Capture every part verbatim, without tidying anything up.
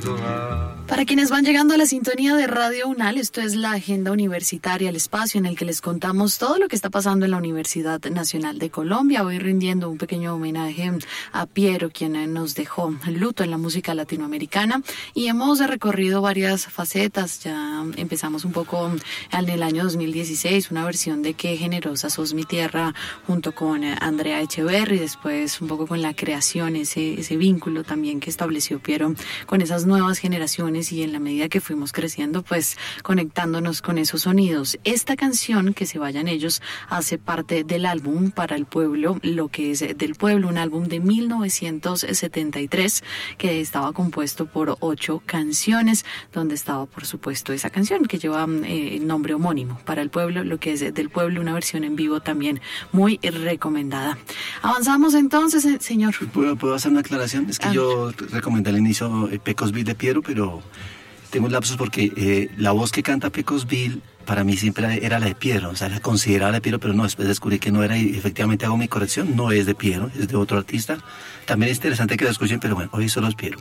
Para quienes van llegando a la sintonía de Radio UNAL, esto es la Agenda Universitaria, el espacio en el que les contamos todo lo que está pasando en la Universidad Nacional de Colombia. Hoy rindiendo un pequeño homenaje a Piero, quien nos dejó luto en la música latinoamericana, y hemos recorrido varias facetas. Ya empezamos un poco en el año dos mil dieciséis, una versión de Qué generosa sos mi tierra junto con Andrea Echeverry, después un poco con la creación, ese, ese vínculo también que estableció Piero con esas nuevas generaciones, y en la medida que fuimos creciendo, pues conectándonos con esos sonidos. Esta canción, Que se vayan ellos, hace parte del álbum Para el Pueblo, lo que es del pueblo, un álbum de mil novecientos setenta y tres que estaba compuesto por ocho canciones, donde estaba por supuesto esa canción que lleva eh, el nombre homónimo, Para el Pueblo, lo que es del pueblo, una versión en vivo también muy recomendada. Avanzamos entonces, señor. ¿Puedo, ¿puedo hacer una aclaración? Es que ah. yo recomendé al inicio eh, Pecosville de Piero, pero tengo un lapsus porque eh, la voz que canta Pecosville para mí siempre era la de Piero, o sea, era considerada de Piero, pero no, después descubrí que no era, y efectivamente hago mi corrección, no es de Piero, es de otro artista. También es interesante que la escuchen, pero bueno, hoy solo es Piero.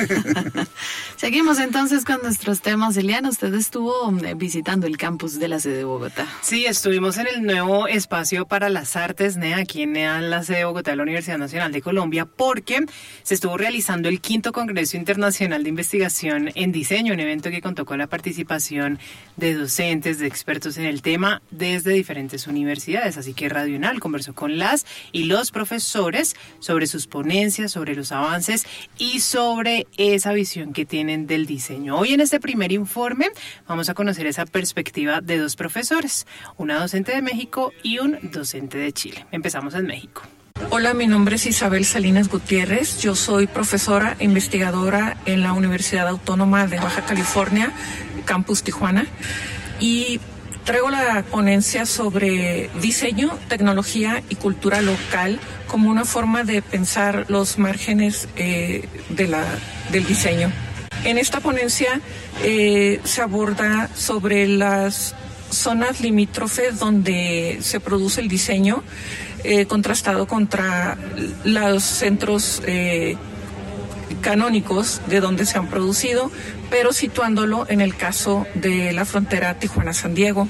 Seguimos entonces con nuestros temas. Eliana, usted estuvo visitando el campus de la sede de Bogotá. Sí, estuvimos en el nuevo espacio para las artes, ¿no? Aquí en la sede de Bogotá de la Universidad Nacional de Colombia, porque se estuvo realizando el quinto Congreso Internacional de Investigación en Diseño, un evento que contó con la participación de docentes, de expertos en el tema desde diferentes universidades. Así que Radio UNAL conversó con las y los profesores sobre sus ponencias, sobre los avances y sobre esa visión que tienen del diseño. Hoy en este primer informe vamos a conocer esa perspectiva de dos profesores, una docente de México y un docente de Chile. Empezamos en México. Hola, mi nombre es Isabel Salinas Gutiérrez. Yo soy profesora e investigadora en la Universidad Autónoma de Baja California, Campus Tijuana, y traigo la ponencia sobre diseño, tecnología y cultura local como una forma de pensar los márgenes eh, de la, del diseño. En esta ponencia eh, se aborda sobre las zonas limítrofes donde se produce el diseño, eh, contrastado contra los centros eh, canónicos de donde se han producido, pero situándolo en el caso de la frontera Tijuana-San Diego.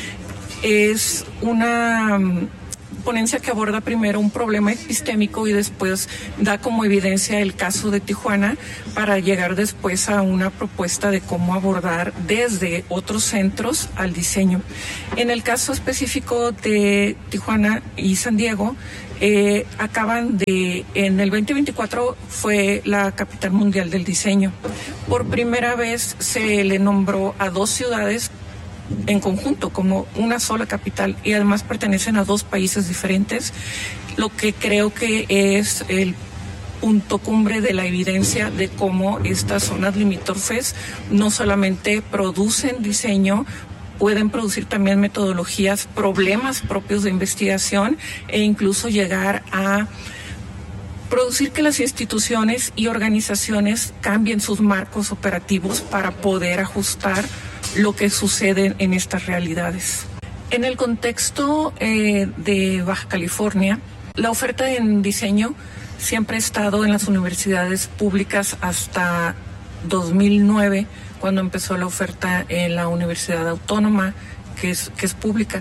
Es una ponencia que aborda primero un problema epistémico y después da como evidencia el caso de Tijuana para llegar después a una propuesta de cómo abordar desde otros centros al diseño. En el caso específico de Tijuana y San Diego, eh, acaban de, en el veinte veinticuatro fue la capital mundial del diseño. Por primera vez se le nombró a dos ciudades en conjunto como una sola capital, y además pertenecen a dos países diferentes, lo que creo que es el punto cumbre de la evidencia de cómo estas zonas limítrofes no solamente producen diseño, pueden producir también metodologías, problemas propios de investigación e incluso llegar a producir que las instituciones y organizaciones cambien sus marcos operativos para poder ajustar lo que sucede en estas realidades. En el contexto eh, de Baja California, la oferta en diseño siempre ha estado en las universidades públicas hasta dos mil nueve, cuando empezó la oferta en la Universidad Autónoma, que es, que es pública.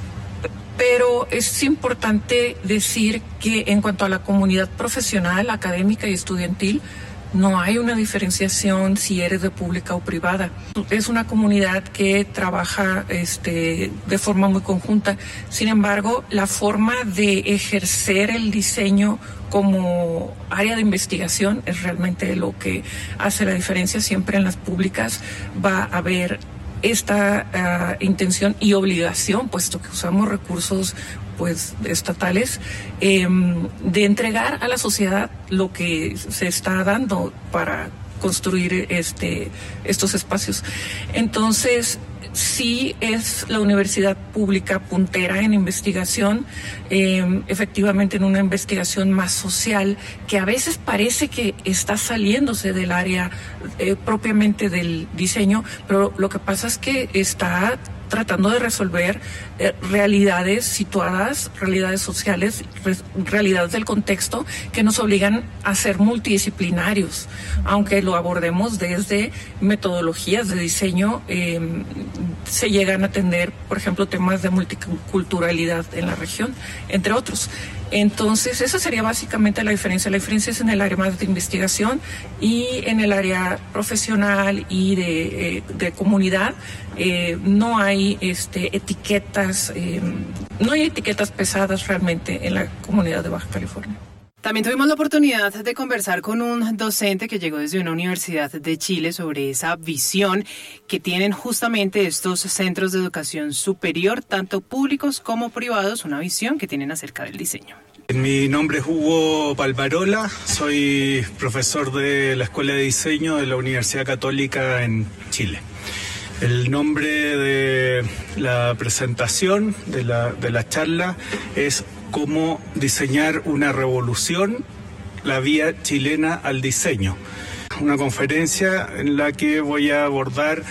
Pero es importante decir que en cuanto a la comunidad profesional, académica y estudiantil, no hay una diferenciación si eres de pública o privada. Es una comunidad que trabaja este, de forma muy conjunta. Sin embargo, la forma de ejercer el diseño como área de investigación es realmente lo que hace la diferencia. Siempre en las públicas va a haber esta uh, intención y obligación, puesto que usamos recursos pues estatales, eh, de entregar a la sociedad lo que se está dando para construir este estos espacios. Entonces, sí es la universidad pública puntera en investigación, eh, efectivamente en una investigación más social, que a veces parece que está saliéndose del área eh, propiamente del diseño, pero lo que pasa es que está tratando de resolver eh, realidades situadas, realidades sociales, re, realidades del contexto que nos obligan a ser multidisciplinarios, aunque lo abordemos desde metodologías de diseño, eh, se llegan a atender, por ejemplo, temas de multiculturalidad en la región, entre otros. Entonces, esa sería básicamente la diferencia. La diferencia es en el área más de investigación y en el área profesional y de, eh, de comunidad. Eh, no hay este, etiquetas, eh, no hay etiquetas pesadas realmente en la comunidad de Baja California. También tuvimos la oportunidad de conversar con un docente que llegó desde una universidad de Chile sobre esa visión que tienen justamente estos centros de educación superior, tanto públicos como privados, una visión que tienen acerca del diseño. Mi nombre es Hugo Palmarola, soy profesor de la Escuela de Diseño de la Universidad Católica en Chile. El nombre de la presentación, de la, de la charla, es Cómo diseñar una revolución, la vía chilena al diseño. Una conferencia en la que voy a abordar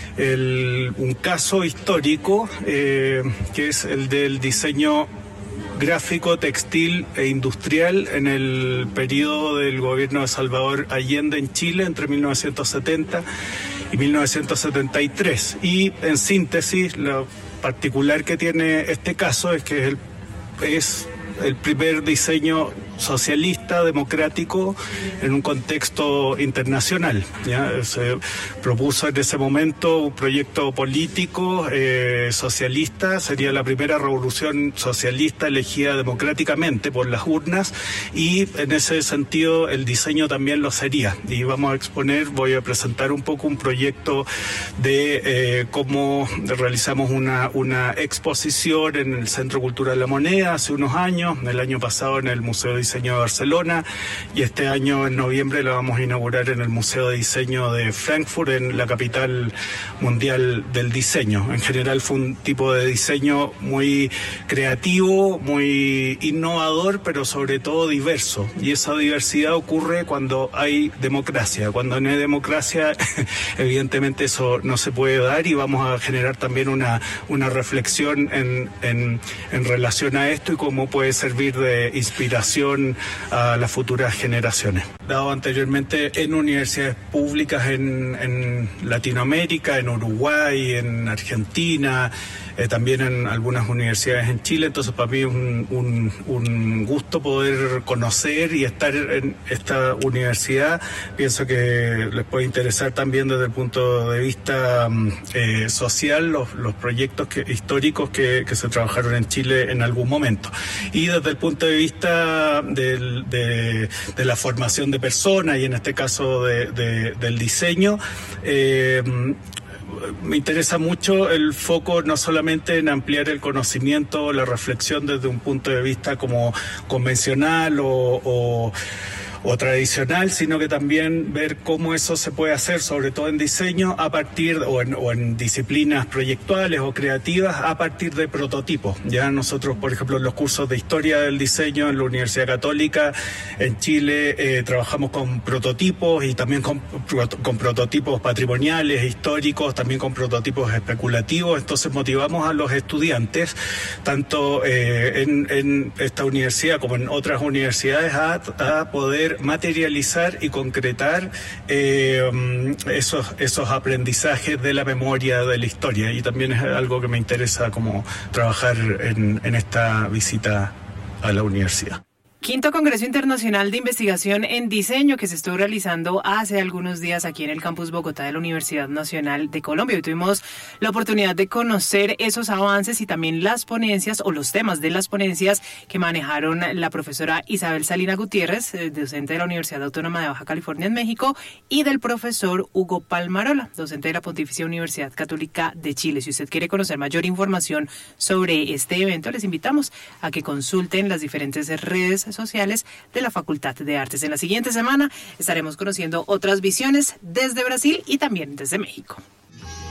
el, un caso histórico eh, que es el del diseño gráfico, textil e industrial en el periodo del gobierno de Salvador Allende en Chile entre mil novecientos setenta y mil novecientos setenta y tres. Y en síntesis, lo particular que tiene este caso es que el es el primer diseño socialista, democrático, en un contexto internacional. ¿Ya? Se propuso en ese momento un proyecto político eh, socialista, sería la primera revolución socialista elegida democráticamente por las urnas, y en ese sentido el diseño también lo sería. Y vamos a exponer, voy a presentar un poco un proyecto de eh, cómo realizamos una, una exposición en el Centro Cultural La Moneda hace unos años, el año pasado en el Museo de Diseño de Barcelona, y este año en noviembre lo vamos a inaugurar en el Museo de Diseño de Frankfurt, en la capital mundial del diseño. En general fue un tipo de diseño muy creativo, muy innovador, pero sobre todo diverso, y esa diversidad ocurre cuando hay democracia. Cuando no hay democracia evidentemente eso no se puede dar, y vamos a generar también una, una reflexión en, en, en relación a esto y cómo puede servir de inspiración a las futuras generaciones. Dado anteriormente en universidades públicas en, en Latinoamérica, en Uruguay, en Argentina, eh, también en algunas universidades en Chile, entonces para mí es un, un, un gusto poder conocer y estar en esta universidad. Pienso que les puede interesar también desde el punto de vista eh, social los, los proyectos que, históricos que, que se trabajaron en Chile en algún momento. Y desde el punto de vista del, de, de la formación de personas, y en este caso de, de, del diseño, eh, me interesa mucho el foco no solamente en ampliar el conocimiento, la reflexión desde un punto de vista como convencional o, o o tradicional, sino que también ver cómo eso se puede hacer, sobre todo en diseño, a partir, o en, o en disciplinas proyectuales o creativas, a partir de prototipos. Ya nosotros, por ejemplo, en los cursos de Historia del Diseño en la Universidad Católica, en Chile, eh, trabajamos con prototipos y también con, con prototipos patrimoniales, históricos, también con prototipos especulativos. Entonces motivamos a los estudiantes, tanto eh, en, en esta universidad como en otras universidades, a, a poder materializar y concretar eh, esos, esos aprendizajes de la memoria de la historia, y también es algo que me interesa como trabajar en, en esta visita a la universidad. Quinto Congreso Internacional de Investigación en Diseño que se estuvo realizando hace algunos días aquí en el Campus Bogotá de la Universidad Nacional de Colombia. Hoy tuvimos la oportunidad de conocer esos avances y también las ponencias o los temas de las ponencias que manejaron la profesora Isabel Salinas Gutiérrez, docente de la Universidad Autónoma de Baja California en México, y del profesor Hugo Palmarola, docente de la Pontificia Universidad Católica de Chile. Si usted quiere conocer mayor información sobre este evento, les invitamos a que consulten las diferentes redes sociales de la Facultad de Artes. En la siguiente semana estaremos conociendo otras visiones desde Brasil y también desde México.